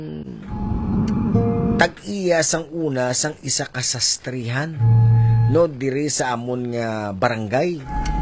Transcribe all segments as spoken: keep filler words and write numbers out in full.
tag-iya sang una sang isa ka sastrihan no diri sa amon nga barangay.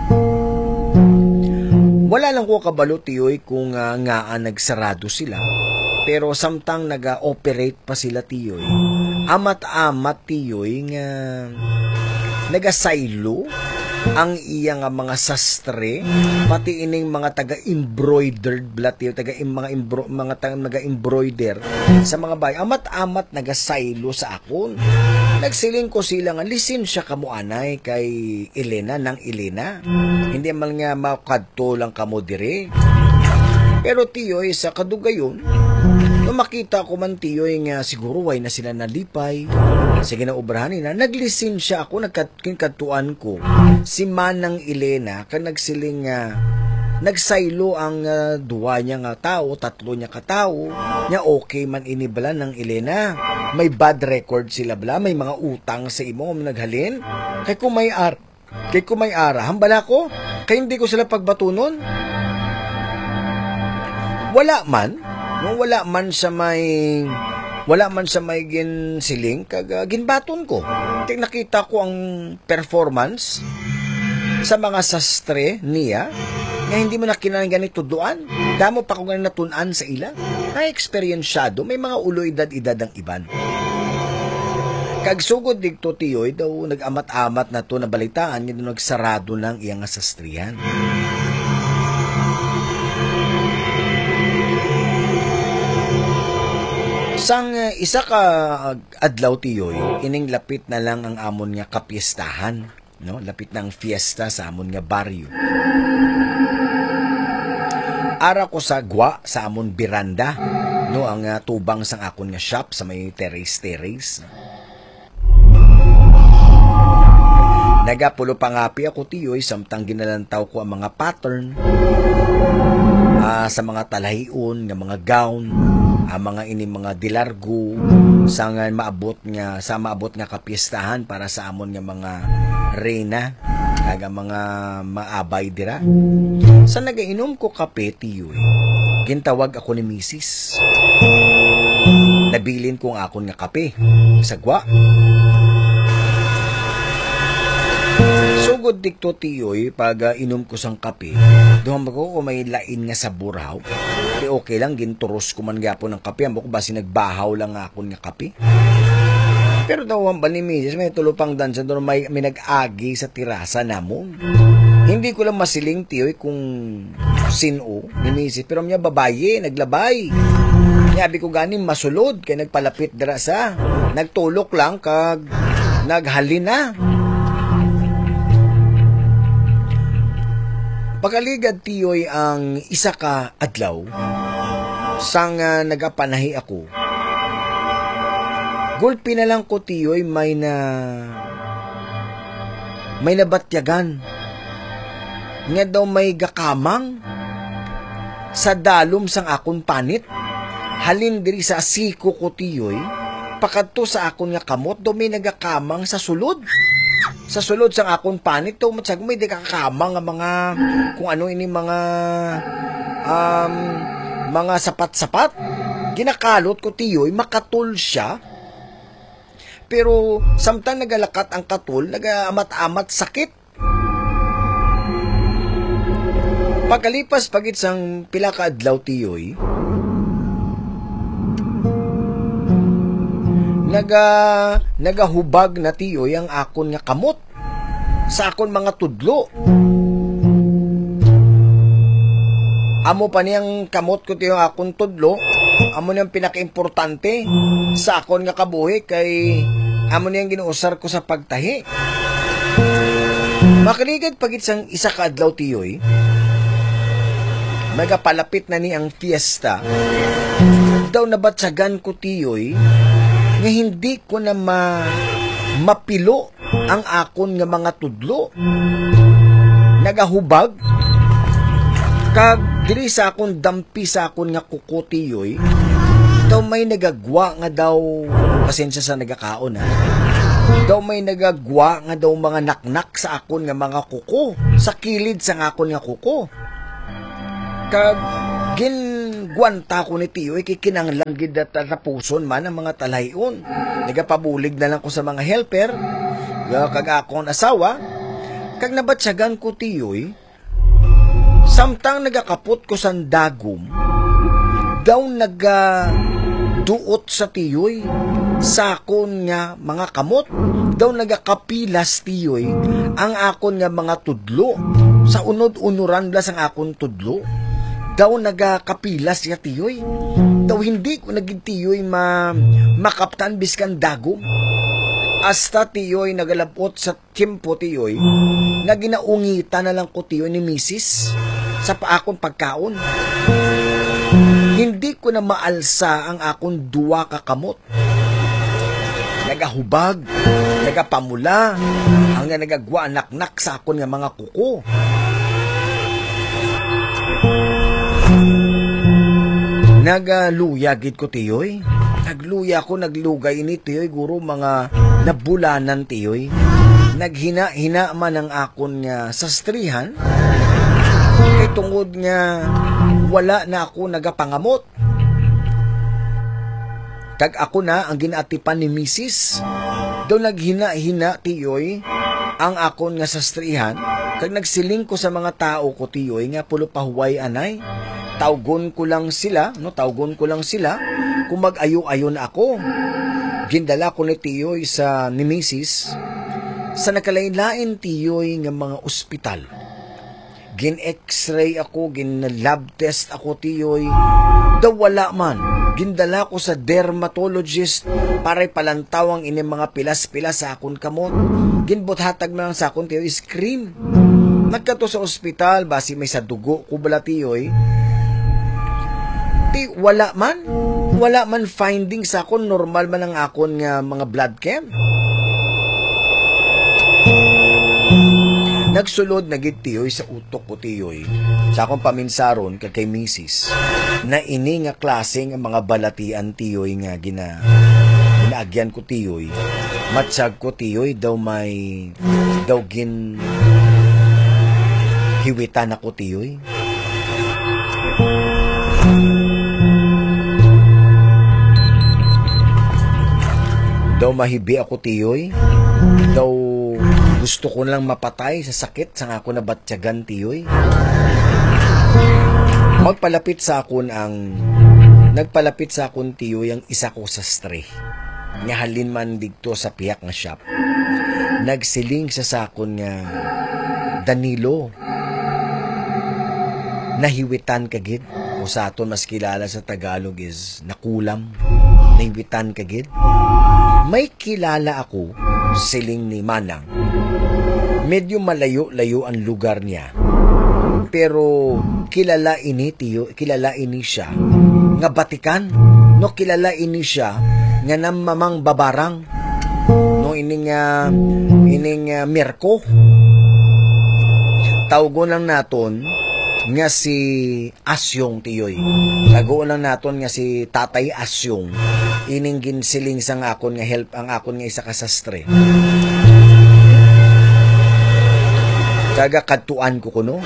Wala lang ko kabalo tiyoy kung uh, nga uh, nagsarado sila. Pero samtang naga-operate pa sila tiyoy, amat-amat tiyoy nga nagasaylo ang iya nga mga sastre, pati ining mga taga-embroidered blat tiyoy, taga mga embro, mga taga-embroider sa mga bahay. Amat-amat nagasaylo sa akon. Nagsiling ko sila nga lisensya kamo anay kay Elena ng Elena. Hindi man nga makadto lang kamo dire. Pero tiyoy sa kadugayon, nung makita ko man tiyoy nga siguro way na sila nalipay. Sige na obrahanin na, naglisensya ako, nagkatuan ko. Si Manang Elena, kan nagsiling nga, nagsaylo ang uh, duwa niya nga tao, tatlo niya katao, niya okay man inibala ng Elena. May bad record sila bala, may mga utang sa imo, naghalin. Kay kung may ar, kay kung may ara, hambala ko, kay hindi ko sila pagbatunon. Wala man, no, wala man sa may, wala man sa may ginsiling, kag uh, ginbaton ko. Kaya nakita ko ang performance sa mga sastre niya, nga hindi mo na kinang ganito doan. Damo pa kung natunan sa ila. Na-experyensyado, may mga ulo-edad-edad ang iban. Kagsugod digto tiyoy, daw nag-amat-amat na to na balitaan, nga nagsarado ng iyang sastrihan. Sang uh, isa ka adlaw tiyoy, ining lapit na lang ang amon nga kapiestahan, no? Lapit ng fiesta sa amon nga baryo. Ara ko sa gwa sa amon biranda, no, ang uh, tubang sang akon nga shop sa may terrace-terrace. Nagapulo pangapi ako tiyoy, samtang ginalantaw ko ang mga pattern uh, sa mga talahion, nga mga gown, ang mga ini mga dilargo sa nga maabot nga sa maabot nga kapiestahan para sa amon nga mga reyna kaga mga maabay dira. Sa nagainom ko kape tiyoy, gintawag ako ni misis. Nabilin ko ang akon nga kape sagwa. Sugod dikto tiyoy, pag uh, inom ko sang kape, duham ko kung may lain nga saburaw. Di okay lang, ginturos ko man gapo ng kape. Ambo ko basi nagbahaw lang akon nga kape. Pero daw ang ba ni misis, may tulupang dansa doon, may, may nag-agi sa tirasa namon. Hindi ko lang masiling tiyoy kung sino ni misis, pero niya babaye, naglabay. Nyabi ko ganin masulod, kaya nagpalapit dira sa, nagtulok lang, kag naghalin na. Pagaligad tiyoy ang isa ka adlaw, sang uh, nagapanahi ako. Gulpi na lang ko tiyoy, may na may nabatyagan. Nga daw may gakamang sa dalom sang akon panit. Halin diri sa siko ko tiyoy, pakadto sa akon nga kamot, daw may nagakamang sa sulod. Sa sulod sang akon panit, daw matsag may nagakamang nga mga kung ano ini mga um, mga sapat-sapat. Ginakalot ko tiyoy, makatul siya. Pero samtang nagalakat ang katul, nagaamat-amat sakit. Pagkalipas pagit sang pila ka adlaw tiyoy, naga nagahubag na tiyoy ang akon nga kamot sa akon mga tudlo. Amo pa niyang kamot ko tiyo akon tudlo, amo niyang pinaka-importante sa akon nga kabuhi, kay amo niyang ginuusar ko sa pagtahi. Makaligad pagit sang isa ka adlaw tiyoy, magapalapit na ni ang fiesta, daw nabatsagan ko tiyoy nga hindi ko na ma mapilo ang akon nga mga tudlo. Nagahubag kag diri sa akon dampi sa akon nga kuko tiyoy, daw may nagagwa nga daw, pasensya sa nagakaon ha, daw may nagagwa nga daw mga naknak sa akon nga mga kuko, sa kilid sa akon nga kuko. Kag gin Nagwanta ko ni tiyoy, kay kinanglang gid at tapuson man ang mga talayon. Nagapabulig na lang ko sa mga helper, kag akong asawa, kag nabatsyagan ko tiyoy, samtang nagakapot ko sa dagom, daw naga duot sa tiyoy, sakon nga mga kamot, daw nagakapilas tiyoy, ang akon nga mga tudlo, sa unod-unuran blas ang akon tudlo, daw nagakapilas ya tiyoy, daw hindi ko naging tiyoy ma makaptan biskan dagom, hasta tiyoy nagalabot sa tiempo tiyoy, na ginaungita na lang ko tiyoy ni misis, sa paakon pagkaon. Hindi ko na maalsa ang akong duwa kakamot. Nagahubag, nagapamula, hanggang nagagwa naknak sa akon nga mga kuko. Nagaluya gid ko tiyoy. Nagluya ko, naglugay ini tiyoy, guro mga nabulanan tiyoy. Naghina-hina man ang akon nga sastrihan. Kay tungod nga wala na ako nagapangamot. Kag ako na ang ginatipan ni misis. Daw naghina-hina tiyoy ang akon nga sastrihan. Kag nagsiling ko sa mga tao ko tiyoy nga pulo pahuway anay. Tawgon ko lang sila, no, tawgon ko lang sila kung mag-ayo-ayo na ako. Gindala ko ni tiyoy sa ni misis sa nakalain-lain tiyoy nga mga ospital. Gin-x-ray ako, gin-lab test ako tiyoy, daw wala man. Gindala ko sa dermatologist para palantawang ini mga pilas-pilas sa akon kamot. Ginbuthatag man sa akon tiyoy screen. Nagkato sa ospital, basi may sa dugo ko bala tiyoy. Ti wala man, wala man finding sa akon, normal man ang akon nga mga blood chem. Nagsulod na gid tiyoy sa utok ko tiyoy sa akong paminsaron kag kay misis na ini nga klase nga mga balatian tiyoy nga gina ginaagyan ko tiyoy, matsyag ko tiyoy daw may daw gin hiwitan ako tiyoy. Daw mahibi ako tiyoy, daw gusto ko lang mapatay sa sakit sa ako na batsyagan tiyoy. Magpalapit sa akon ang nagpalapit sa akon tiyoy ang isa ko sastre. Nga halin man dito sa piyak nga shop. Nagsiling sa sakon nga Danilo. Nahiwitan kagid o sa aton mas kilala sa Tagalog is nakulam. Nahiwitan kagid. May kilala ako siling ni Manang. Medyo malayo-layo ang lugar niya. Pero kilala ini tiyo, kilala ini siya nga batikan. No, kilala ini siya nga namamang babarang. No, ining uh, ining uh, Mirko. Tawgon lang naton nga si Asyong tiyoy. Tago lang naton nga si Tatay Asyong. Ining ginsiling sang akon nga help ang akon nga isa ka sastre. Kaga katuan ko kuno.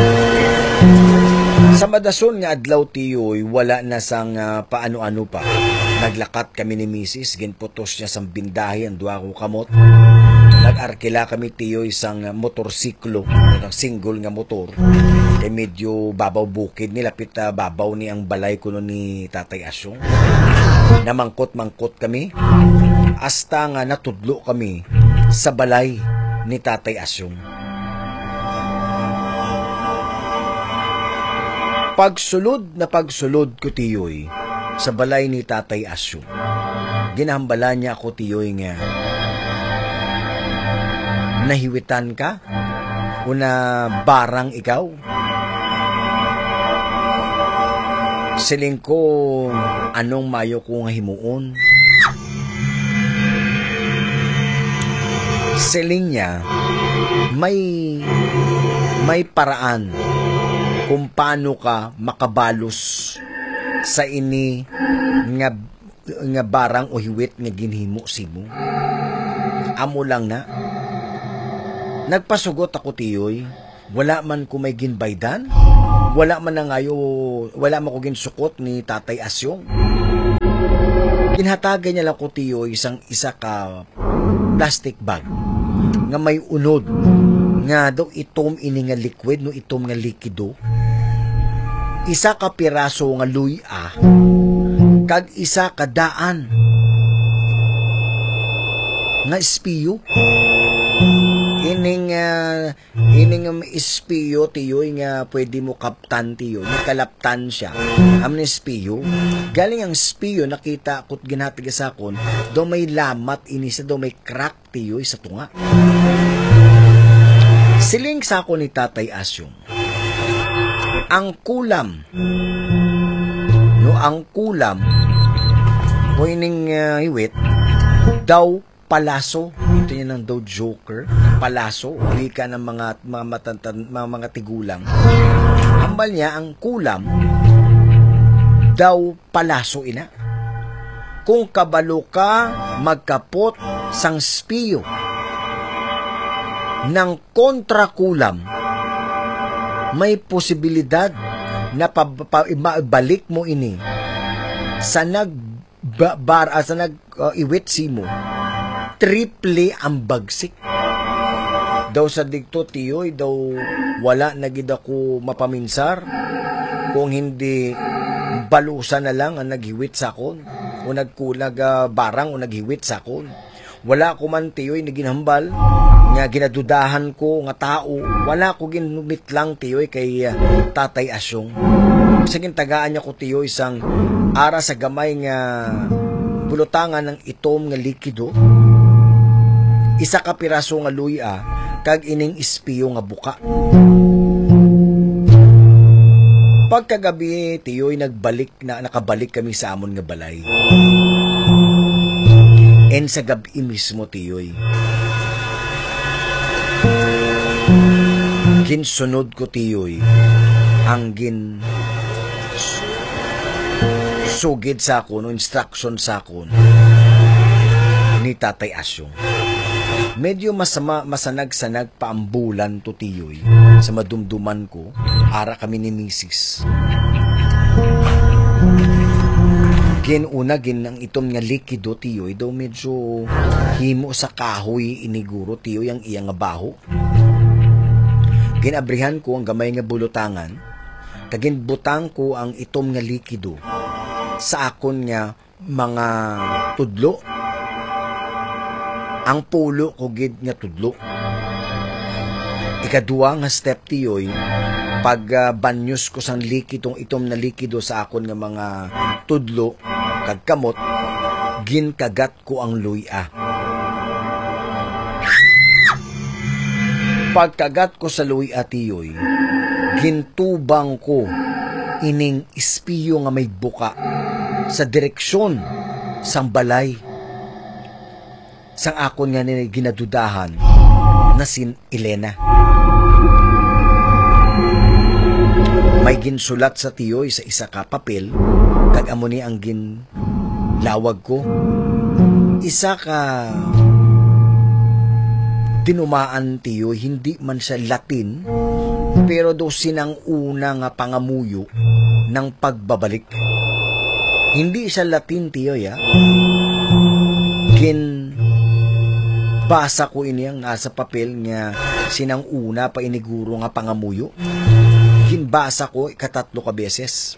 Sa madason nga adlaw tiyoy, wala na sang uh, paano-ano pa. Naglakat kami ni misis, ginputos niya sang bindahi ang duwa ko kamot. Nag-arkila kami tiyoy sang uh, motorsiklo, ang single nga motor. Kay medyo babaw bukid, nilapit na uh, babaw ni ang balay kuno ni Tatay Asyong. Namangkot-mangkot kami, hasta nga natudlo kami sa balay ni Tatay Asyong. Pagsulod na pagsulod ko tiyoy sa balay ni Tatay Asyong. Ginahambala niya ako tiyoy nga nahiwitan ka o na barang ikaw. Siling ko anong mayo ko nga himuon. Siling niya may may paraan kung paano ka makabalos sa ini nga, nga barang o hiwit nga ginhimo simo. Amo lang na. Nagpasugot ako tiyoy, wala man ko may ginbaydan, wala man na ngayo, wala man ko ginsukot ni Tatay Asyong. Ginhatagan niya lang ko tiyo isang isa ka plastic bag nga may unod nga daw itom ini nga liquid no itom nga likido. Isa ka piraso nga luya kag isa ka daan nga espiyo. Ining uh, ining um, espiyo tiyo nga pwede mo kaptan tiyo, ni kalaptan siya. Am ni espiyo, galing ang espiyo nakita kut ginhatig sa kon, do may lamat ini sa do may crack tiyo sa tunga. Siling sa ko ni Tatay Asyong. Ang kulam no ang kulam mo ining uh, iwit daw palaso. Ito niya ng daw joker. Palaso. Uwi ka ng mga mga, matatan, mga, mga tigulang. Hambal niya ang kulam daw palaso ina. Kung kabalo ka magkapot sang spiyo ng kontrakulam, may posibilidad na pabalik mo ini sa nag bar, uh, sa nag uh, iwitsi mo triple ang bagsik. Daw sa digto tiyoy, daw wala na gid ako mapaminsar kung hindi balusan na lang ang naghiwit sa kon o nagkulag uh, barang o naghiwit sa kon. Wala ko man tiyoy na ginhambal nga ginadudahan ko nga tao. Wala ko ginumit lang tiyoy kay uh, Tatay Asyong. Sa gintagaan niya ko tiyoy isang ara sa gamay nga bulutangan ng itom nga likido. Isa ka piraso nga luya kag ining espiyo nga buka. Pagkagabi tiyoy nagbalik na nakabalik kami sa amon nga balay. En sa gabi mismo tiyoy ginsunod ko tiyoy ang gin sugid sa akon, no instruction sa akon ni Tatay Asyong. Medyo masama, masanag-sanag pa ang bulan to tiyoy sa madumduman ko, ara kami ni Misis. Ginuna gin ang itom nga likido tiyoy, daw medyo himo sa kahoy iniguro tiyoy ang iyang nga baho. Ginabrihan ko ang gamay nga bulutangan, kaginbutang ko ang itom nga likido sa akon nga mga tudlo. Ang pulo ko gid nga tudlo. Ikaduwa nga step tiyoy, pag uh, banyos ko sang likidong itom na likido sa akon nga mga tudlo kag kamot, ginkagat ko ang luya. Pagkagat ko sa luya tiyoy, gintubang ko ining espiyo nga may buka sa direksyon sang balay sang akon nga ni ginadudahan na sin Elena. May ginsulat sa tiyoy sa isa ka papel kag amo ni ang ginlawag ko. Isa ka dinumaan tiyoy, hindi man siya Latin, pero do sinang una nga pangamuyo ng pagbabalik. Hindi siya Latin tiyoy ha. Gin basa ko ini ang nasa papel nga sinang una pa iniguro nga pangamuyo. Ginbasa ko ikatatlo ka beses.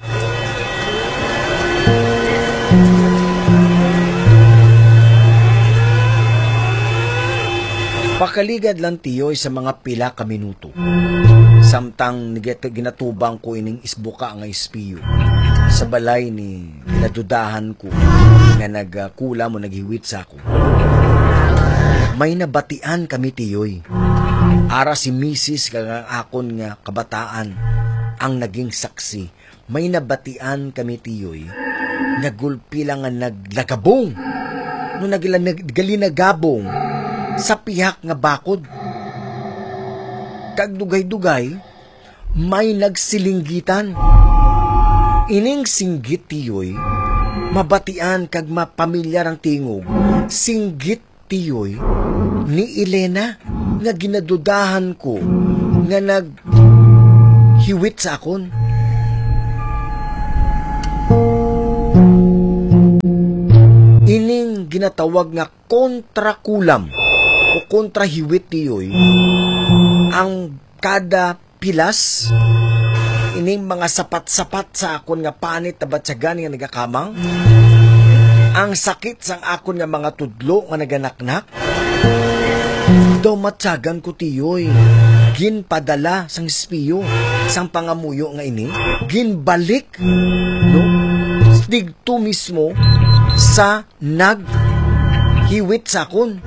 Pakaligad lang tiyoy sa mga pila ka minuto. Samtang ginatubang ko ining isbuka nga espiyo sa balay ni ginadudahan ko nga nagkula mo naghiwit sa ako. May nabatian kami tiyoy. Ara si Missus kag akon nga kabataan ang naging saksi. May nabatian kami tiyoy. Nagulpi lang nga naglagabong. No nagalinagabong sa pihak nga bakod. Kag dugay-dugay, may nagsilinggitan. Ining singgit tiyoy, mabatian kag mapamilyar ang tingog. Singgit tiyoy ni Elena nga ginadudahan ko nga naghiwit sa akon. ginatawag nga kontrakulam o kontrahiwit tiyoy ang kada pilas ining mga sapat-sapat sa akon nga panit na batsagan nga nagakamang, ang sakit sang akon nga mga tudlo nga naganaknak, daw matsagan ko tiyoy, ginpadala sang espiyo, sang pangamuyo nga ini, ginbalik, no? Digto mismo sa naghiwit sa akon.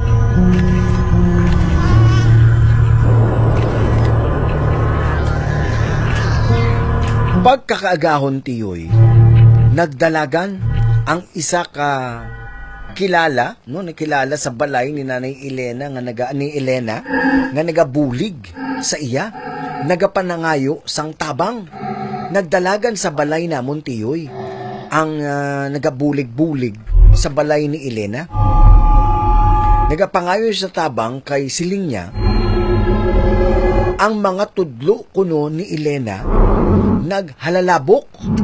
Pagkakaagahon tiyoy, nagdalagan ang isa ka kilala, no, nakilala sa balay ni Nanay Elena nga naga ni Elena nga nagabulig sa iya, nagapanangayo sang tabang. Nagdalagan sa balay namon tiyoy ang uh, nagabulig-bulig sa balay ni Elena. Nagapangayo sa tabang kay siling niya ang mga tudlo kuno ni Elena naghalalabok,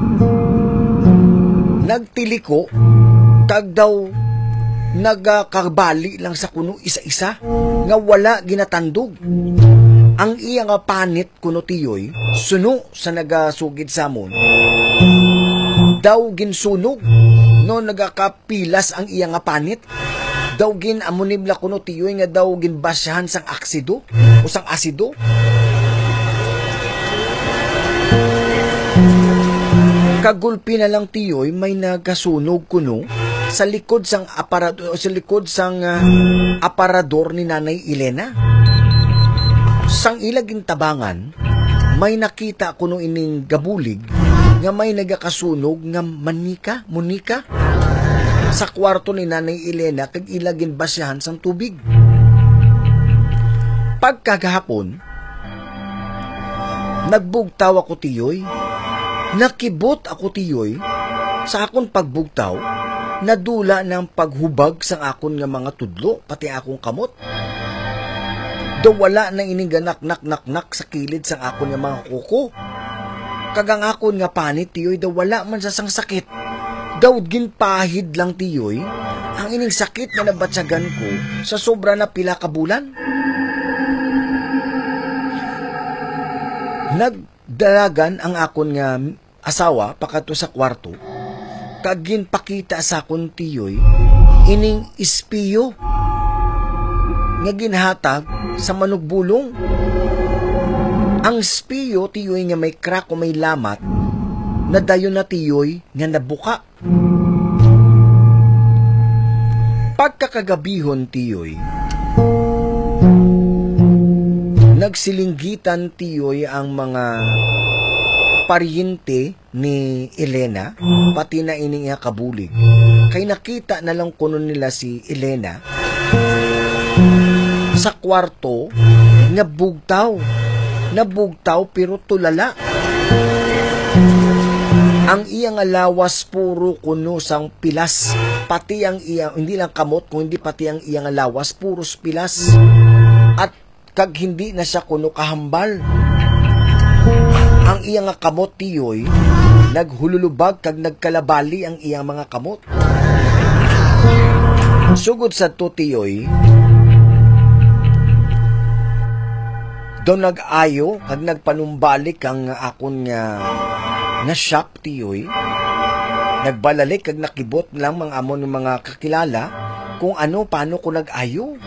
nagtiliko, kag daw nagakarbali lang sa kuno isa-isa nga wala ginatandog. Ang iya nga panit kuno tiyoy suno sa nagasugid samon daw ginsunog no nagakapilas ang iya nga panit. Daw gin amunibla kuno tiyoy nga daw ginbasyahan sang aksido o sang asido. Kagulpi na lang tiyoy may nagasunog kuno sa likod sang aparador, sa likod sang uh, aparador ni Nanay Elena. Sang ilaging tabangan, may nakita kuno ining gabulig nga may nagakasunog nga manika, munika sa kwarto ni Nanay Elena kag ilagin basyahan sang tubig. Pagkagahapon, nagbugtaw ako tiyoy. Nakibot ako tiyoy sa akon pagbugtaw, nadula ng paghubag sa akon nga mga tudlo, pati akong kamot. Daw wala na ining ganak-nak-nak-nak sa kilid sa akon nga mga kuko. Kagang akon nga panit tiyoy, daw wala man sa sang sakit. Daw ginpahid lang tiyoy, ang ining sakit na nabatsagan ko sa sobra na pila ka bulan. Nagdalagan ang akon nga asawa pakato sa kwarto, kag ginpakita sa akon tiyoy ining espiyo nga ginhatag sa manugbulong. Ang espiyo tiyoy nga may crack o may lamat na dayon na tiyoy nga nabuka. Pagkakagabihon tiyoy, nagsilinggitan tiyoy ang mga paryente ni Elena, pati na ining iya kabulig. Kay nakita na lang kuno nila si Elena sa kwarto nga bugtaw. Nabugtaw pero tulala. Ang iyang lawas puro kuno sang pilas. Pati ang iyang, hindi lang kamot, kundi pati ang iyang lawas puros pilas. At kag hindi na siya kuno kahambal. Ang iyang kamot tiyoy, naghululubag kag nagkalabali ang iyang mga kamot. Sugod sa to tiyoy, doon nag-ayo kag nagpanumbalik ang akon nga nga shop tiyoy. Nagbalalik kag nakibot lang mga amon ng mga kakilala kung ano paano ko nag-ayo.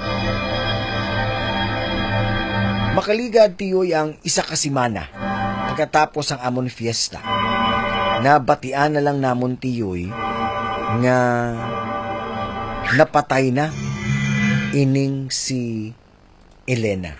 Makaligad tiyoy ang isa ka simana pagkatapos ang amon fiesta. Nabatian na lang namon tiyoy nga napatay na ining si Elena.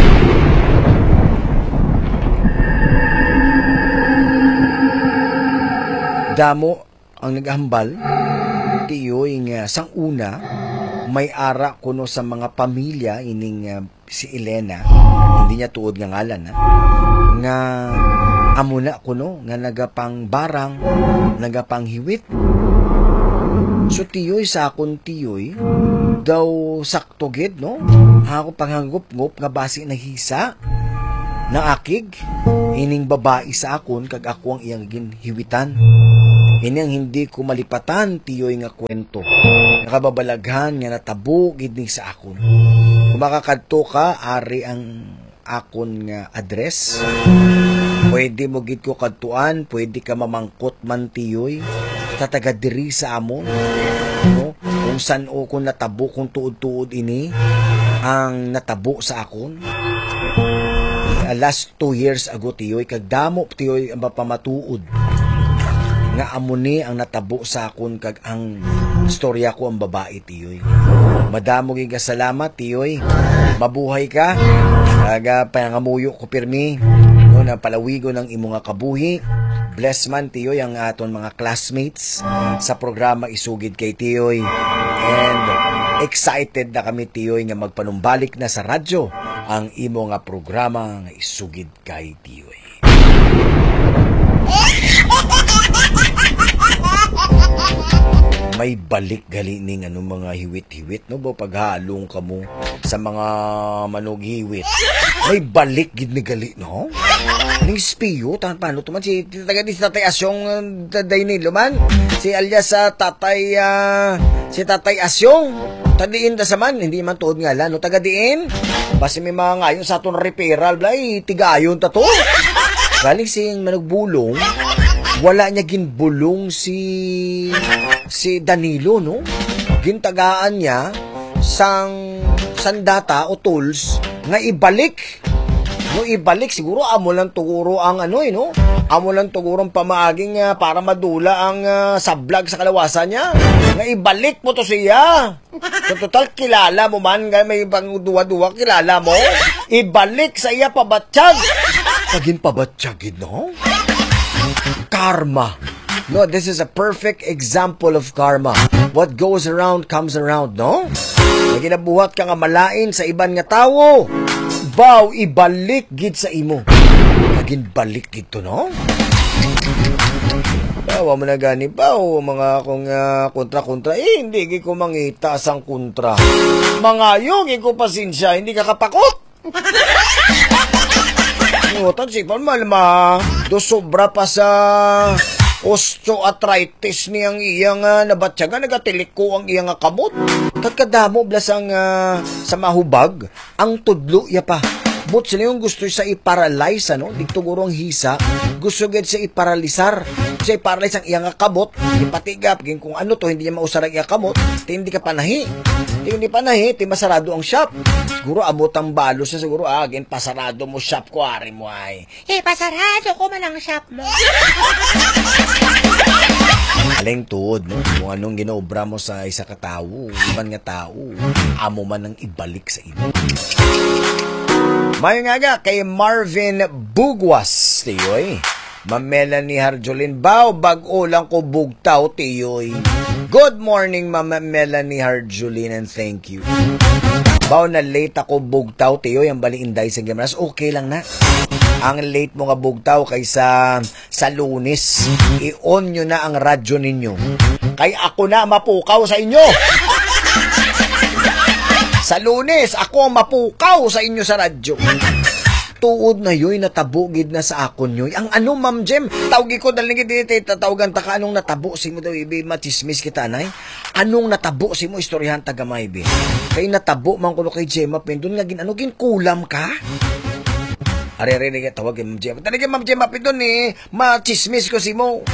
Damo ang naghambal tiyoy nga sang una may ara kuno sa mga pamilya ining uh, si Elena, hindi niya tuod nga ngalan ha, nga amuna kuno nga nagapang barang, nagapang hiwit. So tiyoy sa akon tiyoy daw sakto gid no, ako panghanggop-ngop nga basi na hisa na akig ining babae sa akon kag ako ang iyang ginhiwitan. Inyang hindi ko malipatan tiyoy nga kwento. Nakababalaghan nga natabo gid ni sa akon. Kung makakadto ka, ari ang akon nga address. Pwede mo gid ko kadtuan, pwede ka mamangkot man tiyoy. Tataga diri sa amon. No? Kung san o kung natabo, kung tuod-tuod ini ang natabo sa akon. Uh, last two years ago tiyoy, kagdamo tiyoy ang mapamatuod nga amuni ang natabo sa akon kag ang storya ko ang babae tiyoy. Madamo giga salamat tiyoy. Mabuhay ka. Kaga pangamuyo ko pirmi no na palawigo ng imo nga kabuhi. Bless man tiyoy ang aton mga classmates sa programa Isugid kay Tiyoy. And excited na kami tiyoy nga magpanumbalik na sa radyo ang imo nga programa nga Isugid kay Tiyoy. May balik gali ning ano mga hiwit-hiwit no ba paghalong ka mo sa mga manughiwit. May balik gid ni gali no. Ning spiyo tan paano to man si taga di tatay Asyong uh, Daynilo man si alias sa uh, tatay uh, si tatay Asyong tadiin ta sa man hindi man tuod nga la no taga diin basi may mga ngayon sa aton referral blay tigayon ta to. Galing sing manugbulong wala niya ginbulong si si Danilo no. Gintagaan niya sang sandata o tools nga ibalik. No ibalik siguro amo lang tuguro ang ano eh no. Amo lang tuguro ang pamaaging uh, para madula ang uh, sablag sa kalawasan niya. Nga ibalik mo to siya. So, total kilala mo man nga may pang duwa-duwa kilala mo. Ibalik sa iya pabatsyag. Pagin pabatsyagin no. Karma. No, this is a perfect example of karma. What goes around comes around, no? Naginabuhat ka nga malain sa iban nga tawo. Baw, ibalik gid sa imo. Naging balik gid to, no? Bawa mo na gani, baw, mga akong uh, kontra-kontra. Eh, hindi gid ko mangita sang kontra. Mga yung, ko pasensya, hindi ka kapakot. Ngutan, sipan malma. Do sobra pa sa osteoarthritis niyang iyang uh, nabatyaga, nagatilik ko ang iyang kamot. Kagkadamo blasang uh, sa mahubag, ang tudlo ya pa. But sila yung gusto sa i-paralyze, ano? Dito guro ang hisa, gusto gid sa i-paralysar. Sa i-paralyze ang iyang kamot, ipatigap, kung ano to, hindi niya mausar ang iyang kamot, hindi ka panahi. Hindi panahi, ti masarado ang shop. Siguro abot ang balo siya, siguro, ah, again, pasarado mo shop ko, ari mo ay. Eh, pasarado ko man ang shop mo. Aling tuod, no? Kung anong ginaobra mo sa isa ka tao, iban nga tao, amo man ang ibalik sa ino. May nga nga kay Marvin Bugwas, tiyoy. Ma'am Melanie Harjolin, baw, bag-o lang ko bugtaw, tiyoy. Good morning, Ma'am Melanie Harjolin, and thank you. Baw, na late ako bugtaw, tiyoy, ang baliinday sa Gimaras, okay lang na. Ang late mo nga bugtaw kaysa sa Lunes, i-on nyo na ang radyo ninyo. Kay ako na mapukaw sa inyo. Sa Lunes, ako ang mapukaw sa inyo sa radyo. Tuod na yoy, natabugid na sa akon yoy. Ang ano, Ma'am Jem, tawgi ko, daling dito, tatawagan ta ka, anong natabo si mo daw, ibi, machismis kita, nay? Anong natabo si mo, istoryahan tagamay, ibi? Kay natabo, man ko kay Gemma, pendon nga, gin, ano, ginkulam ka? Ari-ari nga, tawag kay Ma'am Gemma. Talaga, Ma'am Gemma, pendon eh, machismis ko si mo.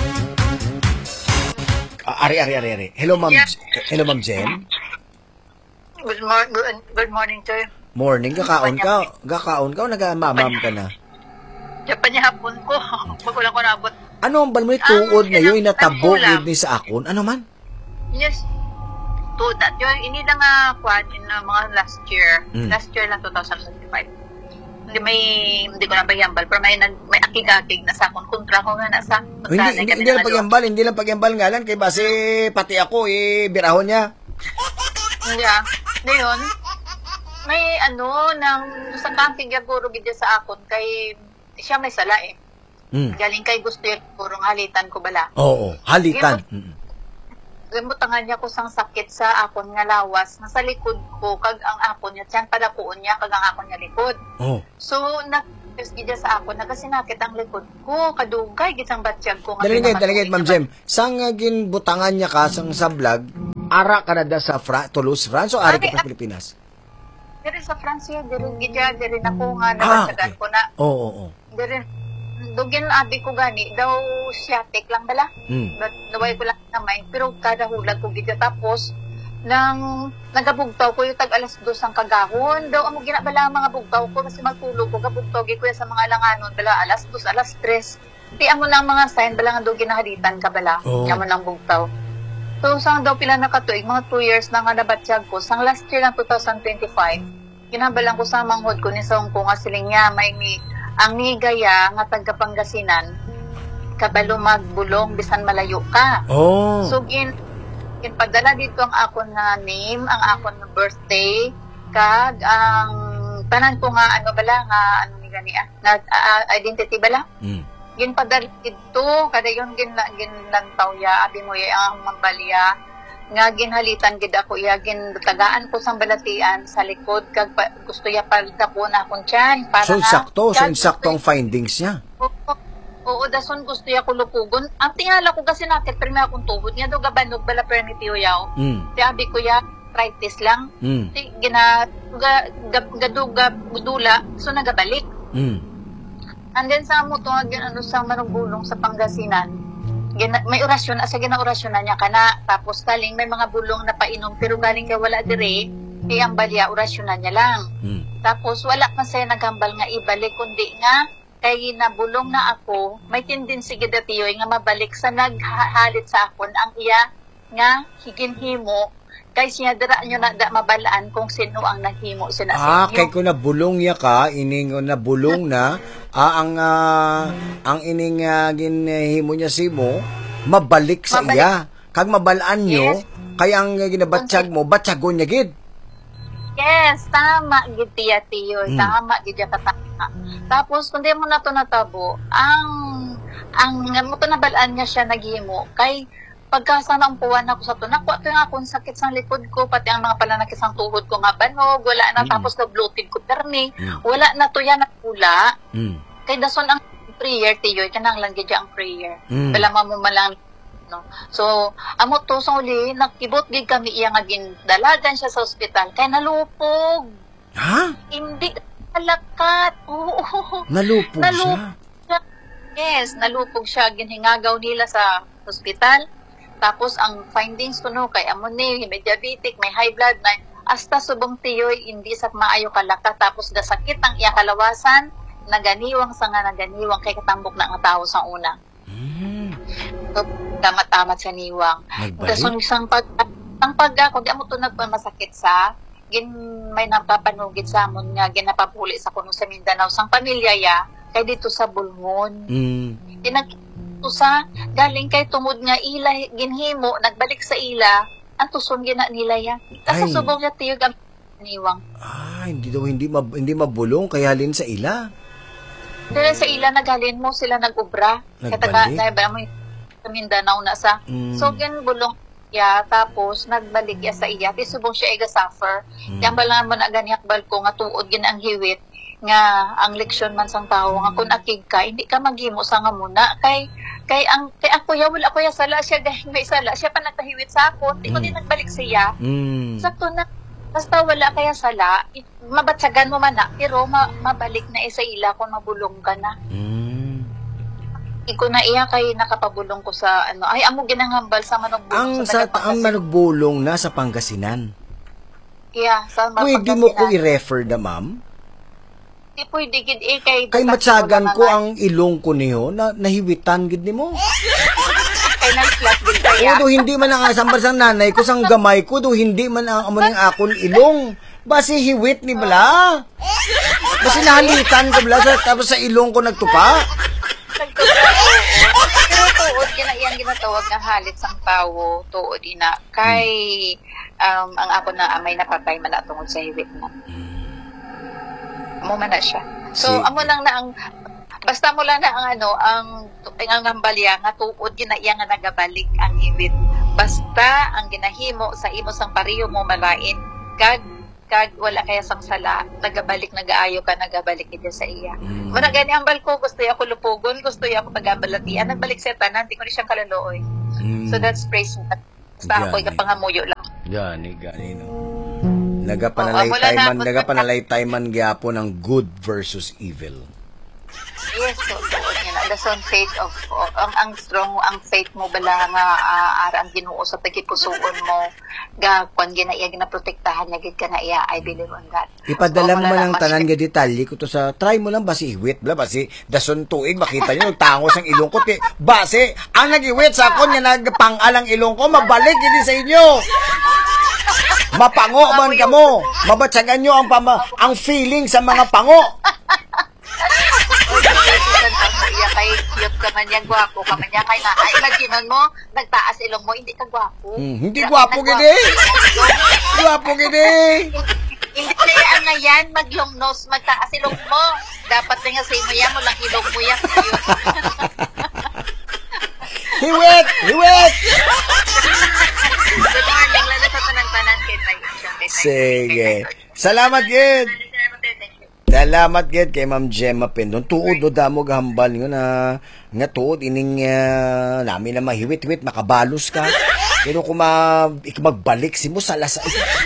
Ah, ari, ari, ari, ari. Hello, Ma'am, yeah. Hello, Ma'am Jem. Good, mor- good, good morning, sir. Morning, gakaon ka. Gakaon ka o nagamamam ka na? Japan niya hapon ko. Magulang ko nabot. Ano ang balmoy tuod um, na yun natabog ni sa akon? Ano man? Yes. Tuod na. Yun, ini lang nga kwan in uh, mga last year. Mm. Last year lang, twenty twenty-five. Hindi may, hindi ko na pagyambal. Pero may, may akig-akig na sa akon. Kontra ko nga na sa. Hindi, hindi, hindi lang pagyambal. Hindi lang pagyambal nga lang. Kaya base pati ako, eh, birahon niya. Yeah. Ngayon, may ano, nang sa camping ya guro gidya sa akon, kay siya may sala eh. Mm. Galing kay gusto yung purong halitan ko bala. Oo, halitan. Gimutangan niya ko sang sakit sa akon nga lawas, nasa likod ko, kag ang akon niya, siyang palapuon niya, kag ang akon niya likod. Oh. So, nag, Tapos gidya sa ako, nagasinakit ang likod ko, kadugay, gisang batsyag ko. Daligay, daligay, Ma'am Jem. Sang uh, ginbutangan niya ka sang sa vlog, ara ka na da sa Fra Toulouse, France, o ari ka sa Pilipinas? Diri sa France, diri gidya, diri na ko nga, Ah, nabatsagan okay. ko na. Oo, oo, oo. Diri, dugin abi ko gani, daw sciatic lang bala. Mm. But naway ko lang namay, pero kada hulag ko gidya. Tapos, nang nagabugtaw ko yung tag alas dos ang kagahon daw amo ginabala ang mga bugtaw ko kasi magtulog ko gabugtaw gi ko sa mga alanganon bala alas dos alas tres ti amo nang mga sign bala nga daw ginahalitan ka bala Oh. amo nang bugtaw so sang daw pila na katuig mga two years na nga nabatsyag ko sang last year lang twenty twenty-five ginabalang ko sa manghod ko ni saong ko nga siling niya may ni ang ni gaya nga taga Pangasinan kabalo magbulong bisan malayo ka Oh. so gin Inpadala dito ang akon nga name, ang akon nga birthday, kag ang tanan ko nga ano bala nga ano ni gani ah, nga uh, identity bala. Mm. Ginpadala dito kada yon gin ginlantaw ya abi mo ya ang mambalya nga ginhalitan gid ako ya gin tagaan ko sang balatian sa likod kag pa, gusto ya palda po na akong tiyan para So, nga sakto, so kag- insaktong findings niya. Oo, dason gusto ya ko lupugon. Ang tingala ko kasi nakit permi akong tuhod niya do gabanog bala permi tiyoyaw. Mm. Ti abi ko ya arthritis lang. Mm. Ti gina ga, ga, gaduga budula so nagabalik. Mm. And then sa mo to gin ano sa manugulong sa Pangasinan. Gina, may orasyon asa gina orasyon na niya kana tapos taling may mga bulong na painom pero galing kay wala dire kay ang balya orasyon na niya lang. Mm. Tapos wala pa saya naghambal nga ibalik kundi nga kay nabulong na ako, may tendency gid tiyoy nga mabalik sa naghahalit sa akon ang iya nga higinhimo kay siya dira nyo na da mabalaan kung sino ang naghimo sina Ah, sa inyo. kay ko na bulong ya ka, ining na bulong na, ah, ang ah, ang ining uh, ginhimo niya si mo, mabalik sa Mabalik. iya. Kag mabalaan nyo, Yes. kay ang ginabatsyag mo, batyagon niya gid. Yes, tama gid tiya tiyoy, Mm. tama gid ya katama. Tapos kung di mo na to natabo, ang ang mo to nabalaan niya siya naghimo kay pagka sa naumpuan ako sa to, nakuha ko nga akong sakit sa likod ko, pati ang mga palanakit sa tuhod ko nga banog, wala na, Mm. tapos na-bloated ko perni, Mm. wala na to yan nakula. Mm. Kay dason ang prayer tiyoy, kanang lang gid ang prayer. Mm. Wala mo malang no. So, amo to sa uli, nakibot gid kami iya nga gindalagan siya sa ospital kay nalupog. Ha? Hindi alakat. Oo. Nalupog Nalupog. siya. Yes, nalupog siya ginhingagaw nila sa ospital. Tapos ang findings kuno kay amo ni may diabetic, may high blood na hasta subong tiyoy hindi sa maayo kalaka tapos gasakit ang iya kalawasan naganiwang sa nga naganiwang kay katambok na nga tao sa una. Mm. So, tamat-tamat sa niwang. Nagbalik? Dason isang pag ang pag ako di amo to nagpamasakit sa gin may napapanugid sa amon nga ginapabuli sa kuno sa Mindanao sang pamilya ya kay dito sa Bulngon. Mm. Dinagto sa galing kay tungod nga ila ginhimo nagbalik sa ila ang tuson gina nila ya. Kasi Ay. subong nga tiyog ang niwang. Ah, hindi daw hindi mab, hindi mabulong kaya halin sa ila. Dili sa ila naghalin mo sila nag-ubra. Kataga Nagbalik? na ba mo sa Mindanao na sa. Mm. So ginbulong ya tapos nagbalik ya sa iya ti subong siya iga suffer. Mm. Yang bala mo na ganiyak bal ko nga tuod gin ang hiwit nga ang leksyon man sang tawo nga kun akig ka hindi ka maghimo sa nga muna kay kay ang kay ako ya wala ko ya sala siya dahil may sala siya pa nagpahiwit sa ako di ko Mm. din nagbalik siya. Mm. Sakto na basta wala kaya sala, i- mabatsagan mo man na, pero ma- mabalik na isa ila kung mabulong ka na. Mm. Iko na iya kay nakapabulong ko sa ano, ay amo ginangambal sa manugbulong Ang sa taga ang Pangasinan. manugbulong na sa Pangasinan. Iya, sa Pwede mo ko Pangasinan. i-refer na, ma'am? Di pwede gid eh kay Kay basta matsagan wala ko naman. ang ilong ko niyo na nahiwitan gid nimo. Kay nag-flat gid kaya. O do hindi man ang sambar sang nanay ko sang gamay ko do hindi man ang amo ning akon ilong. Basi hiwit ni bala. Basi nahalitan ko bala sa tapos sa ilong ko nagtupa. Pero tuod kina iyang ginatawag nga halit sang tawo tuod ina kay um, ang ako na amay napatay man na tungod sa hiwit na. Amo man na siya. So Si- amo lang na ang basta mo lang na ang ano ang ang gambalya nga tuod gina iya nga nagabalik ang hiwit. Basta ang ginahimo sa imo sang pariyo mo malain kag kag wala kaya sang sala, nagabalik nagaayo ka, nagabalik ito sa iya. Mm. Muna gani ambal ko, gusto ya ko lupugon, gusto ya ko pagabalatian, nagbalik sa tanan, di ko ni siyang kalalooy. Mm. So that's praise God. Basta ako ikapangamuyo lang. Gani, gani, no. Nagapanalay-tayman, nagapanalay-tayman gyapon ng good versus evil. Yes, so doon yun. Dason faith of, oh, ang, ang strong, ang faith mo bala nga uh, ara ang Ginoo sa tagipusoon mo, ga kung ginaiya, ginaprotektahan niya, gid ka na iya, I believe on that. Ipadala mo man ang tanan nga detalye ko to sa, try mo lang basi iwit, bala basi, dason tuig, makita nyo, tangos ang ilong ko, ti, basi, ang nag-iwit sa akon, nga nagpangal ang ilong ko, mabalik hindi sa inyo. Mapango man kamo, mabatsagan nyo ang, pama, ang feeling sa mga pango. Iya kay cute ka man yan, gwapo ka man yan, kay na, ay, imaginan mo, nagtaas ilong mo, hindi ka gwapo. Hmm, hindi gwapo gini. Gwapo gini. Hindi kaya nga yan, mag-long nose, magtaas ilong mo. Dapat na nga sa imo yan, mo lang ilong mo yan. Hiwet! Hiwet! Good morning, lalo sa tanang-tanan kay tayo. Sige. Salamat, Gid. Salamat gid kay Ma'am Gemma Pendon. Tuod do damo gahambal nga na nga tuod ining uh, nami na mahiwit-wit makabalos ka. Pero kung ma, magbalik si mo sa lasa.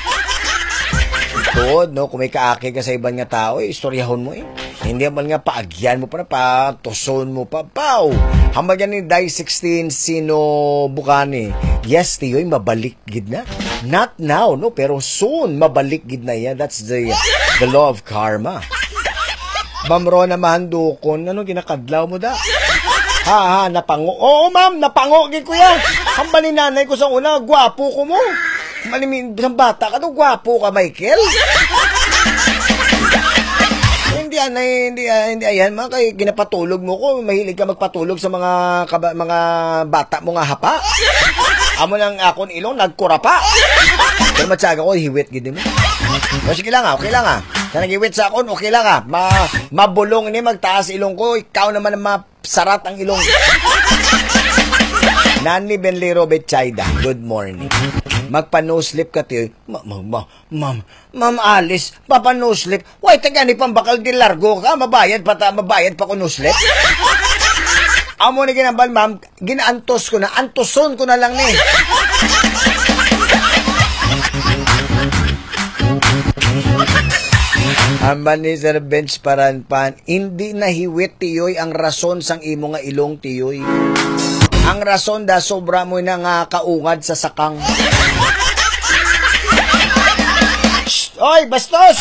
Tuod no, kung may kaaki ka sa ibang nga tao, eh, istoryahon mo eh. Hindi man nga paagyan mo pa na pa, tuson mo pa, pow! Hambal yan ni Day sixteen sino bukani. Yes, tiyoy, mabalik gid na. Not now, no, pero soon mabalik gid na yan. That's the the law of karma. Ma'am Rona Mahandukon, ano ginakadlaw mo da? Ha ha, napango. Oo, ma'am, napango gid ko yan. Hambal ni nanay ko sa una, gwapo ko mo. Malimin, isang bata ka to, gwapo ka, Michael. Hindi yan, hindi, hindi ayan, mga kay ginapatulog mo ko, mahilig ka magpatulog sa mga kaba, mga bata mo nga hapa. Amo lang akon ilong, nagkura pa. Pero matyaga ko, hiwit gid mo. O sige lang ha, okay lang ha. Sa nag-hiwit sa akon, okay lang ha. Ma, mabulong ini, magtaas ilong ko, ikaw naman ang masarat ang ilong. Nani Benlero Betchayda, good morning. Magpa-no-slip ka tiyo. Ma, ma, ma, ma'am, ma'am Alice, papa-no-slip. Why, tagani pang bakal di largo ka, mabayad pa ta, mabayad pa ko no-slip. Amo ni ginambal, ma'am, ginaantos ko na, antoson ko na lang ni. Amban ni Sir Bench Paranpan, hindi nahiwit tiyoy ang rason sang imo nga ilong tiyoy. Ang rason da sobra mo na nga kaungad sa sakang. Shh! Oy, bastos!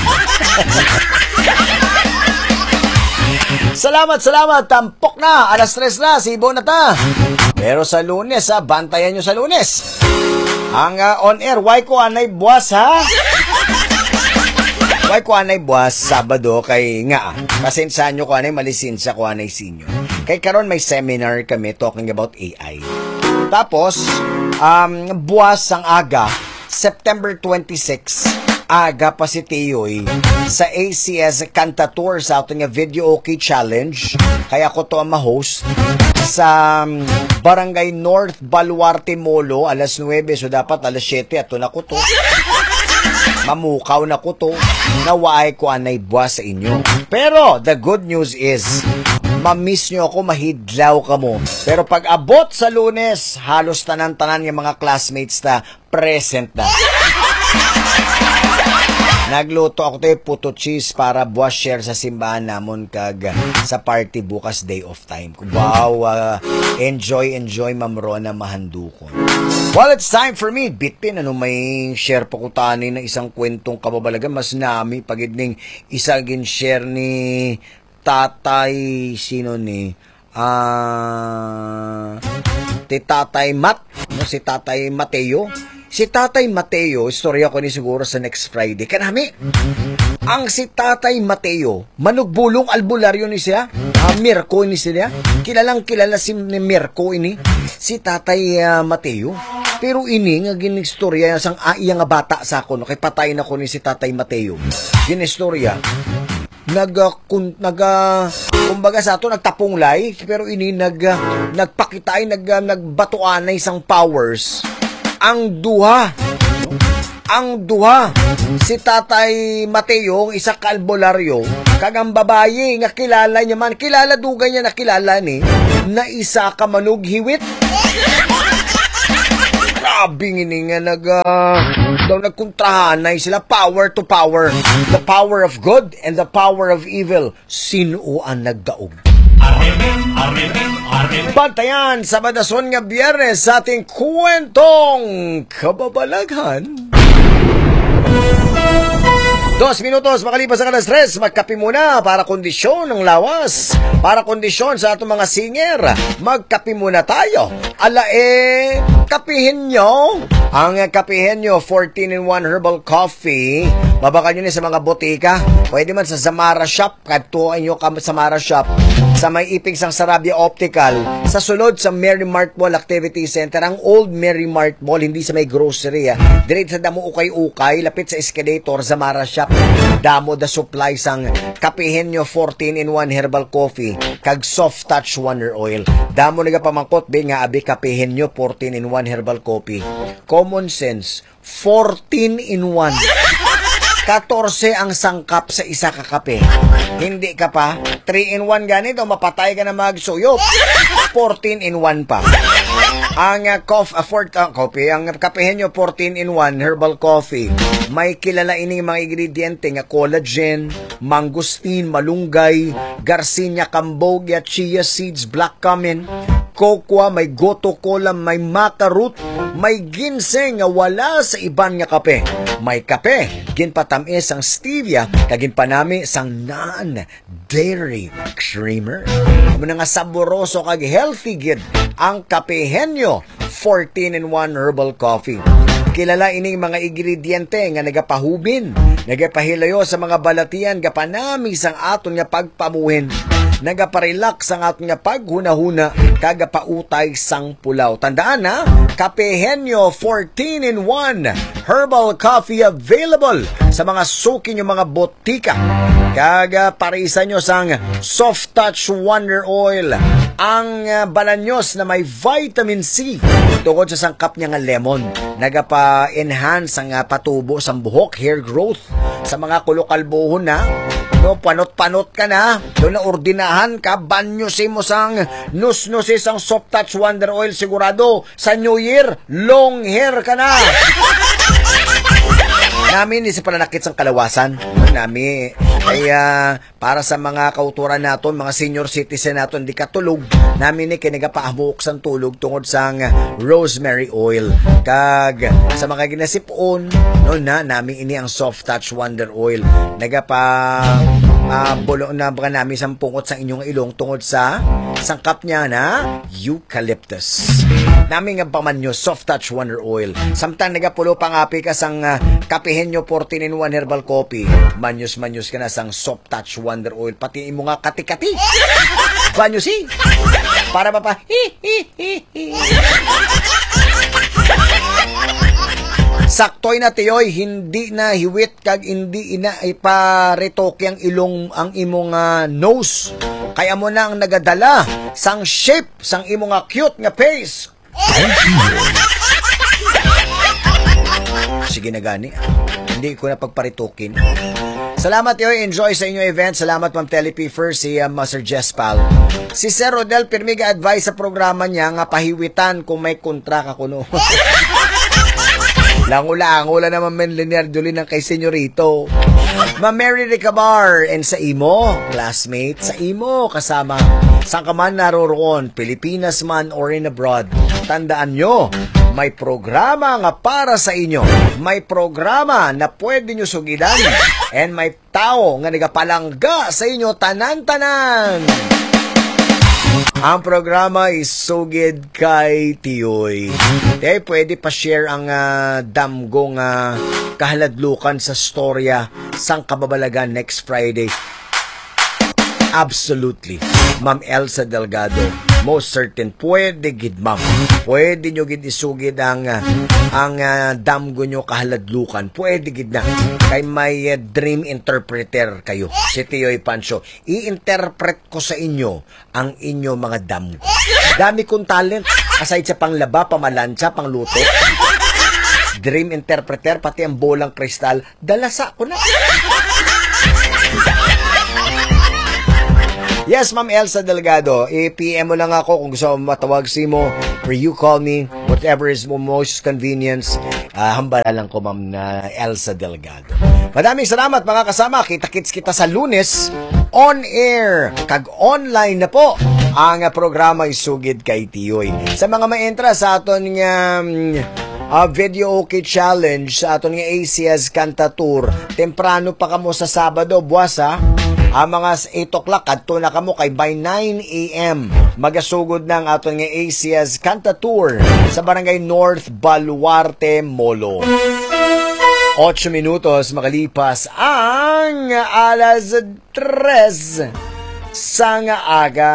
Salamat, salamat. Tampok na. Alas tres na. Sibo na ta. Pero sa Lunes, ha, bantayan nyo sa Lunes. Ang uh, on air, why ko anay buwas, ha? Why ko anay buwas Sabado kay nga. Pasensya nyo ko anay malisensya ko anay sinyo. Kay karon may seminar kami talking about A I. Tapos, um, buwas ang aga, September twenty-sixth, aga pa si Tiyoy sa A C S Kanta Tour sa ating Video Okay Challenge. Kaya ko to ang ma-host sa um, Barangay North Baluarte Molo, alas nuwebe. So dapat alas siyete ato na ko to. Mamukaw na ko to. Nawaay ko anay buwas sa inyo. Pero, the good news is, ma-miss nyo ako, mahidlaw ka mo. Pero pag abot sa Lunes, halos tanan-tanan yung mga classmates na present na. Nagluto ako tayo puto cheese para buwas share sa simbahan namon kag sa party bukas day of time. Wow, uh, enjoy, enjoy Ma'am Rona Mahandukon. Well, it's time for me. Bitin, ano may share po ko tani ng isang kwentong kababalagan. Mas nami pagidning isagin share ni tatay, sino ni? Ah, uh, ti tatay Mat, no? Si tatay Mateo. Si Tatay Mateo, istorya ko ni siguro sa next Friday. Kanami, ang si Tatay Mateo, manugbulong albularyo ni siya, uh, Mirko ni siya. Kilalang kilala si Mirko ini, si Tatay uh, Mateo. Pero ini, nga ginistorya, sang iya nga bata sa ako, no? Kay patay na ko ni si Tatay Mateo. Ginistorya, naga, kun, naga, kumbaga sa ato, nagtapunglay, pero ini, nag, nagpakitay, nag, nagbatuanay isang powers, ang duha ang duha. Si Tatay Mateo, isa ka albularyo, kagang babayi nga kilala niya man, kilala dugay niya na kilala ni, na isa ka manughiwit. Grabe ngini nga nag, uh, daw nagkontrahanay sila, power to power. The power of good and the power of evil. Sino ang nagdaog? Bantayan sa Badason nga Biyernes sa ating kwentong kababalaghan. Dos minutos makalipas ang alas tres, magkape muna para kondisyon ng lawas, para kondisyon sa atong mga singer. Magkape muna tayo. Ala eh, kapihin nyo. Ang kapihin nyo, fourteen in one herbal coffee. Babakal nyo ni sa mga botika. Pwede man sa Zamara Shop. Kadtuan nyo ka sa Zamara Shop. Sa may ipig sang Sarabia Optical. Sa sulod sa Mary Mart Mall Activity Center. Ang old Mary Mart Mall, hindi sa may grocery. Ah. Direct sa damo ukay-ukay, lapit sa escalator, Zamara Shop. Damo the supply sang kapihin nyo, fourteen in one herbal coffee. Kag soft touch wonder oil. Damo nagapamangkot, be nga abi kapihin nyo, fourteen in one herbal coffee. Common sense, fourteen in one. fourteen ang sangkap sa isa ka kape. Hindi ka pa, three in one ganito, mapatay ka na magsuyop. fourteen in one pa. Ang uh, coffee, uh, fourth, uh, coffee, ang kapehin nyo, fourteen in one herbal coffee. May kilala ining mga ingrediente nga collagen, mangosteen, malunggay, garcinia, cambogia, chia seeds, black cumin, cocoa, may goto cola, may maca root, may ginseng nga wala sa iban nga kape. May kape, ginpatamis ang stevia, kagin panami sang non-dairy creamer. Amo nga saboroso kag healthy gid ang kapehenyo, fourteen in one herbal coffee. Kilala ining mga ingrediente nga nagapahubin, nagapahilayo sa mga balatian, gapanami sang aton nga pagpamuhin, nagaparelax ang aton nga paghunahuna, kagapautay sang pulaw. Tandaan ha, kapehenyo fourteen in one herbal coffee available sa mga suki nyo mga botika. Kaga parisa nyo sang soft touch wonder oil, ang uh, balanyos na may vitamin C tungod sa sangkap niya nga lemon. Nagapa-enhance ang uh, patubo sa buhok, hair growth, sa mga kulukalbuhon na. No, panot-panot ka na, do na ordinahan ka, banyosin mo sang nus-nusis ang soft touch wonder oil, sigurado sa New Year, long hair ka na. Namin isa pala nakit sang kalawasan. Nami ay uh, para sa mga kauturan naton, mga senior citizen naton di katulog, namin ni kinagapaamuk sang tulog tungod sang rosemary oil. Kag sa mga ginasipon, no na namin ini ang soft touch wonder oil. Nagapa uh, bulong na baka namin sang pungot sa inyong ilong tungod sa sangkap niya na eucalyptus. Namin nga pamanyo soft touch wonder oil. Samtang nagapulo pangapi ka sang uh, kapihin nyo fourteen in one herbal coffee, manyos-manyos ka na sang soft touch wonder oil, pati imo nga kati-kati. Banyo si para pa pa hi, hi, hi, hi. Saktoy na tiyoy, hindi na hiwit kag hindi ina iparetoke ang ilong ang imong uh, nose. Kaya mo na ang nagadala sang shape sang imong nga cute nga face. Sige na gani. Hindi ko na pagparitukin. Salamat yo, enjoy sa inyong event. Salamat Ma'am Telepi first, si uh, Master Jespal. Si Sir Rodel Pirmiga advice sa programa niya nga pahiwitan kung may kontra ka kuno. Langula-angula naman men linear duli ng kay senyorito. Ma Mary Ricabar and sa imo, classmate, sa imo kasama. Saan ka man naroroon, Pilipinas man or in abroad, tandaan nyo, may programa nga para sa inyo. May programa na pwede nyo sugidan. And may tao nga nagapalangga sa inyo tanan-tanan. Ang programa is sugid kay Tiyoy. Kaya pwede pa share ang uh, damgong uh, kahaladlukan sa storya sang kababalagan next Friday. Absolutely. Ma'am Elsa Delgado, most certain, pwede gid ma'am. Pwede nyo gid isugid ang, uh, ang uh, damgo nyo kahaladlukan. Pwede gid na. Kay may uh, dream interpreter kayo, si Tiyoy Pancho. I-interpret ko sa inyo ang inyo mga damgo. Dami kong talent. Aside sa panglaba, pamalansya, pangluto. dream interpreter, pati ang bolang kristal, dalasa ko na. Yes, Ma'am Elsa Delgado, i-P M mo lang ako kung gusto mo matawag si mo or you call me, whatever is most convenience. Uh, hambala lang ko, Ma'am na Elsa Delgado. Maraming salamat mga kasama. Kita-kits kita sa Lunes on air. Kag-online na po ang programa Isugid kay Tiyoy. Sa mga ma-entra sa aton nga um, uh, video okay challenge, sa aton nga A C S Kanta Tour, temprano pa kamo sa Sabado, buwas ha. Ang mga eight o'clock, kadto na kamo kay by nine a.m. magasugod ng aton nga A C S Kanta Tour sa Barangay North Baluarte, Molo. Ocho minutos makalipas ang alas tres sa nga aga.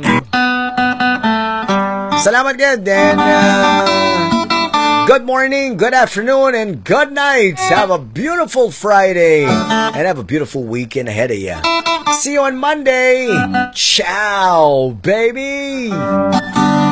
Salamat good and uh, good morning, good afternoon, and good night. Have a beautiful Friday and have a beautiful weekend ahead of you. See you on Monday. Ciao, baby.